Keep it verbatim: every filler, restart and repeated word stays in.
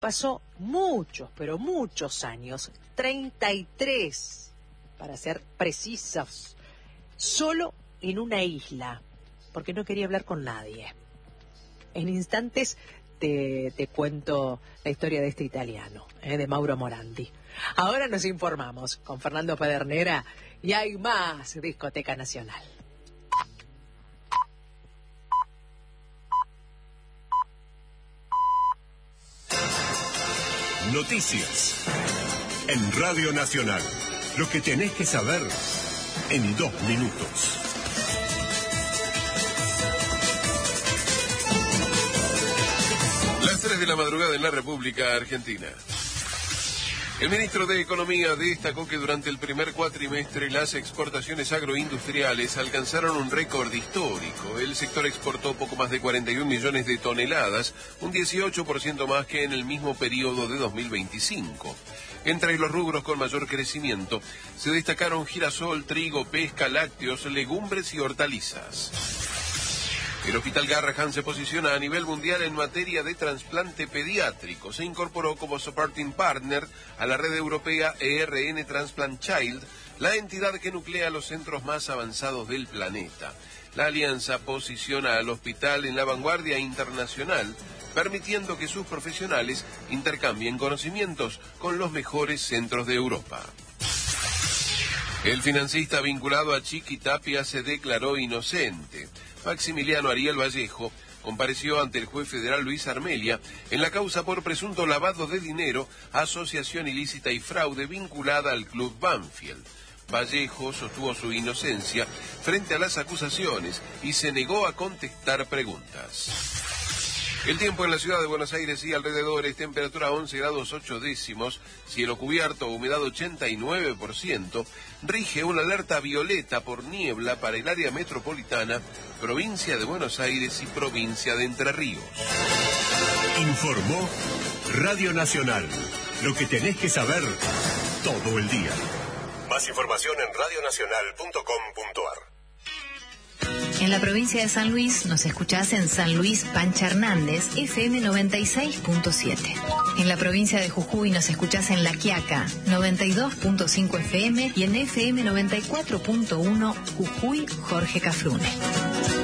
Pasó muchos, pero muchos años, treinta y tres, para ser precisos, solo en una isla, porque no quería hablar con nadie. En instantes te, te cuento la historia de este italiano, eh, de Mauro Morandi. Ahora nos informamos con Fernando Pedernera y hay más Discoteca Nacional. Noticias en Radio Nacional. Lo que tenés que saber en dos minutos. Las tres de la madrugada en la República Argentina. El ministro de Economía destacó que durante el primer cuatrimestre las exportaciones agroindustriales alcanzaron un récord histórico. El sector exportó poco más de cuarenta y un millones de toneladas, un dieciocho por ciento más que en el mismo periodo de dos mil veinticinco. Entre los rubros con mayor crecimiento se destacaron girasol, trigo, pesca, lácteos, legumbres y hortalizas. El Hospital Garrahan se posiciona a nivel mundial en materia de trasplante pediátrico. Se incorporó como supporting partner a la red europea E R N Transplant Child, la entidad que nuclea los centros más avanzados del planeta. La alianza posiciona al hospital en la vanguardia internacional, permitiendo que sus profesionales intercambien conocimientos con los mejores centros de Europa. El financista vinculado a Chiqui Tapia se declaró inocente. Maximiliano Ariel Vallejo compareció ante el juez federal Luis Armelia en la causa por presunto lavado de dinero, asociación ilícita y fraude vinculada al club Banfield. Vallejo sostuvo su inocencia frente a las acusaciones y se negó a contestar preguntas. El tiempo en la ciudad de Buenos Aires y alrededores: temperatura once grados ocho décimos, cielo cubierto, humedad ochenta y nueve por ciento, rige una alerta violeta por niebla para el área metropolitana, provincia de Buenos Aires y provincia de Entre Ríos. Informó Radio Nacional. Lo que tenés que saber todo el día. Más información en radio nacional punto com punto a r. En la provincia de San Luis nos escuchás en San Luis Pancha Hernández, F M noventa y seis punto siete. En la provincia de Jujuy nos escuchás en La Quiaca, noventa y dos punto cinco F M y en F M noventa y cuatro punto uno Jujuy Jorge Cafrune.